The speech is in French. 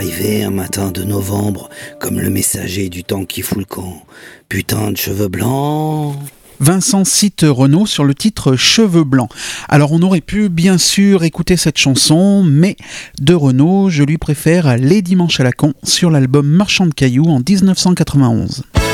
arrivé un matin de novembre, comme le messager du temps qui fout le camp. Putain de cheveux blancs. Vincent cite Renaud sur le titre Cheveux blancs. Alors on aurait pu bien sûr écouter cette chanson, mais de Renaud, je lui préfère Les Dimanches à la con sur l'album Marchand de cailloux en 1991.